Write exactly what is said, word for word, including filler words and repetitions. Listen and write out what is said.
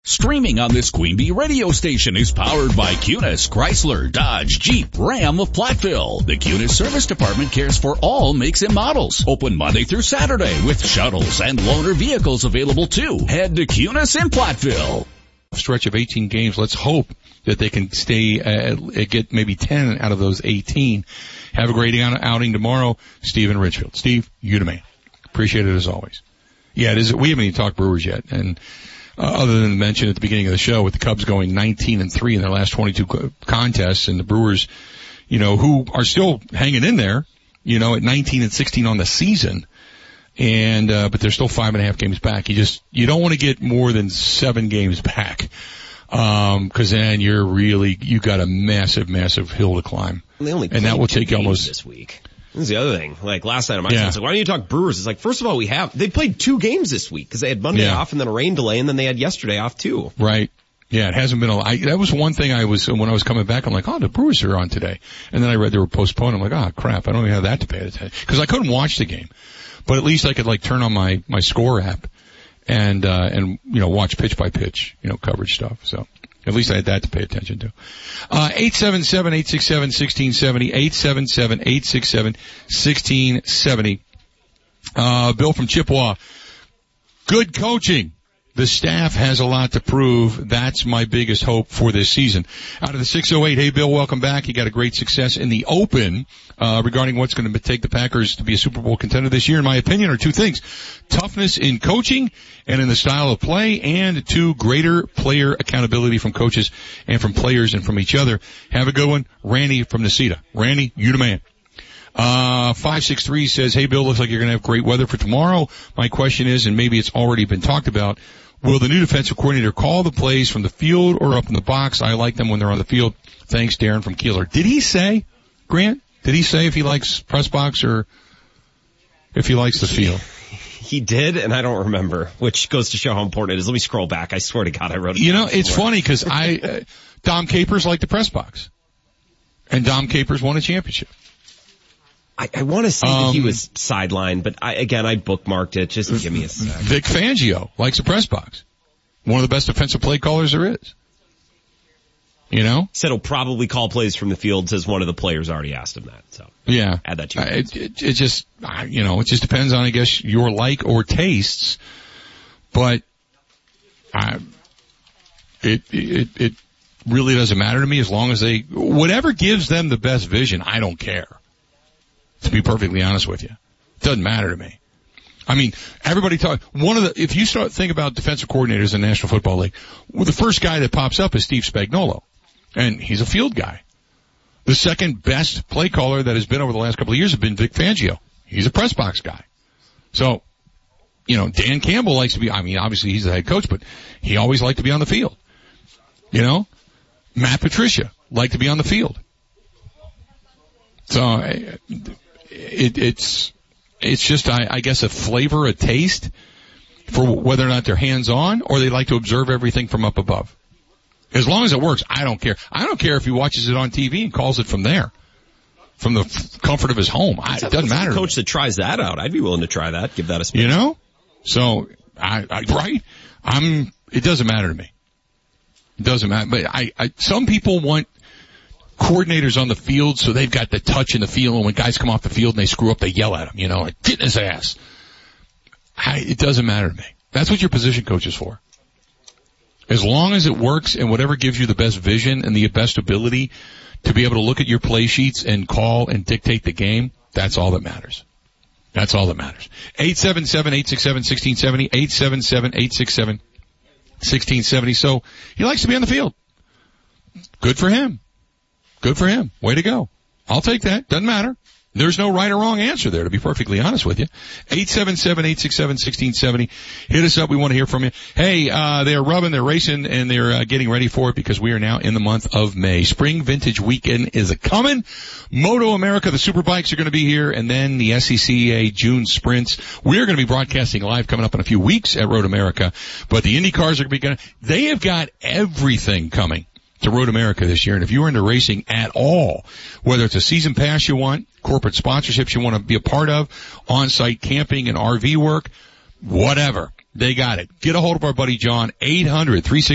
Streaming on this Queen Bee radio station is powered by Cunis, Chrysler, Dodge, Jeep, Ram of Platteville. The Cunis Service Department cares for all makes and models. Open Monday through Saturday with shuttles and loaner vehicles available too. Head to Cunis in Platteville. Stretch of eighteen games. Let's hope that they can stay, uh, get maybe ten out of those eighteen. Have a great outing tomorrow. Steve in Richfield. Steve, you the man. Appreciate it as always. Yeah, it is. We haven't even talked Brewers yet, and uh, other than mention at the beginning of the show with the Cubs going nineteen and three in their last twenty-two co- contests, and the Brewers, you know, who are still hanging in there, you know, at nineteen and sixteen on the season. And, uh, but they're still five and a half games back. You just, you don't want to get more than seven games back. Um, cause then you're really, you got a massive, massive hill to climb. They only and that will take you almost this week. This is the other thing. Like last night on my yeah. show, it's like, why don't you talk Brewers? It's like, first of all, we have, they played two games this week because they had Monday yeah. off and then a rain delay and then they had yesterday off too. Right. Yeah, it hasn't been a, I, that was one thing I was, when I was coming back, I'm like, oh, the Brewers are on today. And then I read they were postponed. I'm like, oh crap, I don't even have that to pay attention. Cause I couldn't watch the game. But at least I could like turn on my, my score app and, uh, and, you know, watch pitch by pitch, you know, coverage stuff. So at least I had that to pay attention to. Uh, eight seven seven, eight six seven, one six seven zero, eight seven seven, eight six seven, one six seven zero. Uh, Bill from Chippewa. Good coaching. The staff has a lot to prove. That's my biggest hope for this season. Out of the six oh eight, hey Bill, welcome back. You got a great success in the Open, uh, regarding what's going to take the Packers to be a Super Bowl contender this year. In my opinion, are two things. Toughness in coaching and in the style of play, and two, greater player accountability from coaches and from players and from each other. Have a good one. Randy from Necedah. Randy, you the man. Uh, five six three says, hey Bill, looks like you're going to have great weather for tomorrow. My question is, and maybe it's already been talked about, will the new defensive coordinator call the plays from the field or up in the box? I like them when they're on the field. Thanks, Darren from Keeler. Did he say, Grant, did he say if he likes press box or if he likes the field? He did, and I don't remember, which goes to show how important it is. Let me scroll back. I swear to God, I wrote it You down know, it's somewhere. funny because I, uh, Dom Capers liked the press box. And Dom Capers won a championship. I, I want to say um, that he was sidelined, but I, again, I bookmarked it. Just give me a sec. Vic Fangio likes the press box. One of the best defensive play callers there is. You know? Said he'll probably call plays from the field, says one of the players already asked him that. So yeah. Add that to your uh, it, it, it just, you know, it just depends on, I guess, your like or tastes. But I, it, it, it really doesn't matter to me as long as they, whatever gives them the best vision, I don't care. To be perfectly honest with you. It doesn't matter to me. I mean, everybody talk, one of the, if you start think about defensive coordinators in the National Football League, well, the first guy that pops up is Steve Spagnuolo. And he's a field guy. The second best play caller that has been over the last couple of years has been Vic Fangio. He's a press box guy. So, you know, Dan Campbell likes to be, I mean, obviously he's the head coach, but he always liked to be on the field. You know? Matt Patricia liked to be on the field. So, it, it's, it's just, I, I guess, a flavor, a taste for whether or not they're hands-on or they like to observe everything from up above. As long as it works, I don't care. I don't care if he watches it on T V and calls it from there, from the f- comfort of his home. I, it doesn't matter. A coach that tries that out, I'd be willing to try that. Give that a spin. You know? So, I, I right? I'm, it doesn't matter to me. It doesn't matter. But I, I, some people want coordinators on the field so they've got the touch in the field, and when guys come off the field and they screw up, they yell at them, you know, like, get in his ass. I, it doesn't matter to me. That's what your position coach is for. As long as it works and whatever gives you the best vision and the best ability to be able to look at your play sheets and call and dictate the game, that's all that matters. That's all that matters. eight seven seven, eight six seven, one six seven zero, eight seven seven, eight six seven, one six seven zero. So he likes to be on the field. Good for him. Good for him. Way to go. I'll take that. Doesn't matter. There's no right or wrong answer there, to be perfectly honest with you. eight seven seven, eight six seven, one six seven zero. Hit us up. We want to hear from you. Hey, uh, they're rubbing, they're racing, and they're uh, getting ready for it because we are now in the month of May. Spring Vintage Weekend is a coming. Moto America, the Superbikes are going to be here, and then the S C C A June Sprints. We're going to be broadcasting live coming up in a few weeks at Road America, but the Indy cars are going to be going to, they have got everything coming to Road America this year. And if you're into racing at all, whether it's a season pass you want, corporate sponsorships you want to be a part of, on-site camping and R V work, whatever, they got it. Get a hold of our buddy John, eight hundred, three six